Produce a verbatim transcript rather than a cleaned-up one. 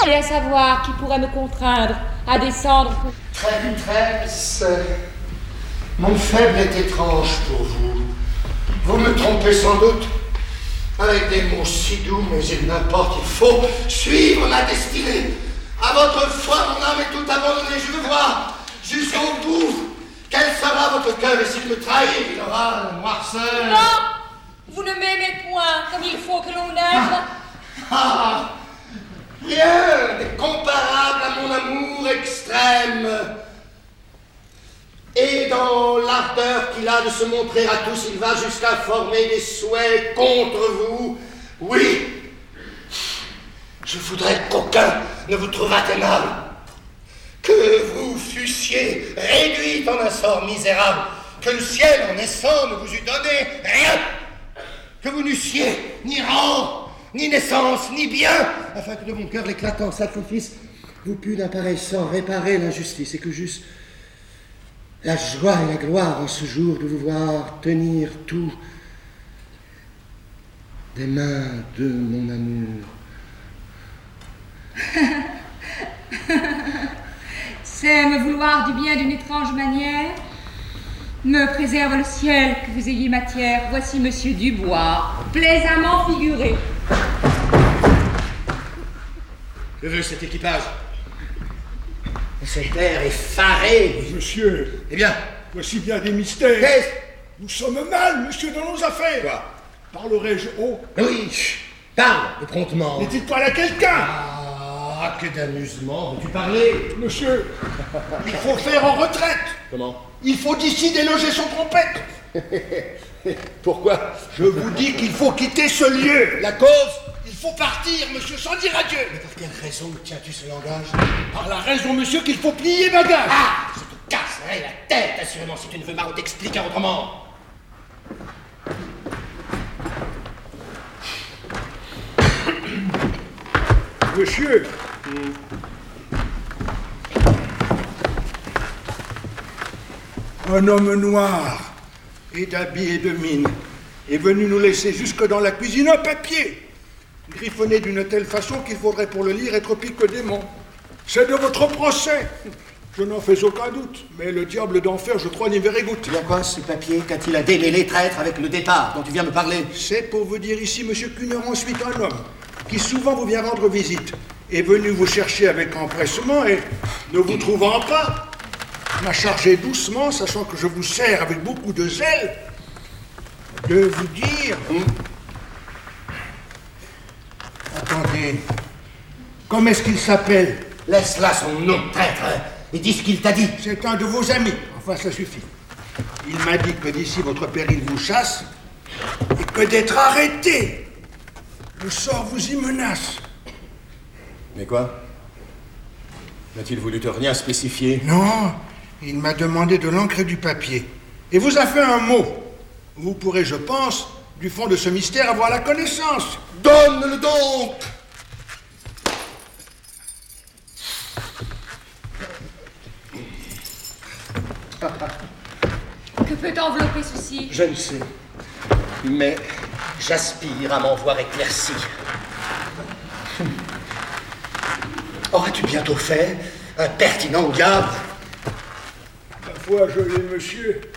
Et à savoir qui pourrait me contraindre à descendre pour... Très, très, mon faible est étrange pour vous. Vous me trompez sans doute, avec des mots si doux, mais il n'importe, il faut suivre ma destinée. À votre foi, mon âme est tout abandonnée, je veux voir jusqu'au bout. Quel sera votre cœur, et s'il me trahit, il aura la noirceur. Non, vous ne m'aimez point comme il faut que l'on aime. Ah, ah, rien n'est comparable à mon amour extrême. Et dans l'ardeur qu'il a de se montrer à tous, il va jusqu'à former des souhaits contre vous. Oui, je voudrais qu'aucun ne vous trouvât aimable, que vous fussiez réduite en un sort misérable, que le ciel en naissant ne vous eût donné rien, que vous n'eussiez ni rang, ni naissance, ni bien, afin que de mon cœur l'éclatant sacrifice vous pût d'un pareil sort réparer l'injustice, et que juste la joie et la gloire en ce jour de vous voir tenir tout des mains de mon amour. C'est me vouloir du bien d'une étrange manière. Me préserve le ciel que vous ayez matière. Voici Monsieur Dubois, plaisamment figuré. Je veux cet équipage. Cet air effaré. Monsieur. Eh bien. Voici bien des mystères. Qu'est-ce? Nous sommes mal, monsieur, dans nos affaires. Quoi? Parlerai-je haut? Oui, parle, et promptement. N'est-il pas là quelqu'un? Ah, que d'amusement. Veux-tu parler? Monsieur, il faut faire en retraite. Comment? Il faut d'ici déloger son trompette. Pourquoi? Je vous dis qu'il faut quitter ce lieu. La cause? Il faut partir, monsieur, sans dire adieu. Mais pour quelle raison tiens-tu ce langage? Par la raison, monsieur, qu'il faut plier bagage. Ah, je te casserai la tête, assurément, si tu ne veux pas t'expliquer autrement. Monsieur. Un homme noir et d'habit et de mine est venu nous laisser jusque dans la cuisine un papier, griffonné d'une telle façon qu'il faudrait pour le lire être pique démon. C'est de votre procès. Je n'en fais aucun doute, mais le diable d'enfer, je crois, n'y verrait goutte. Il y a quoi, ce papier? Qu'a-t-il à démêler les traîtres avec le départ dont tu viens me parler? C'est pour vous dire ici, monsieur, qu'une heure ensuite, un homme, qui souvent vous vient rendre visite, est venu vous chercher avec empressement et, ne vous trouvant pas, m'a chargé doucement, sachant que je vous sers avec beaucoup de zèle, de vous dire... Hum. Attendez, comment est-ce qu'il s'appelle? Laisse là son nom, traître, et dis ce qu'il t'a dit. C'est un de vos amis, enfin ça suffit. Il m'a dit que d'ici votre péril vous chasse, et que d'être arrêté, le sort vous y menace. Mais quoi? N'a-t-il voulu te rien spécifier? Non, il m'a demandé de l'encre et du papier. Et vous a fait un mot. Vous pourrez, je pense, du fond de ce mystère avoir la connaissance. Donne-le donc! Que peut envelopper ceci? Je ne sais, mais j'aspire à m'en voir éclairci. Auras-tu bientôt fait un pertinent diable? Ma foi, je l'ai, monsieur.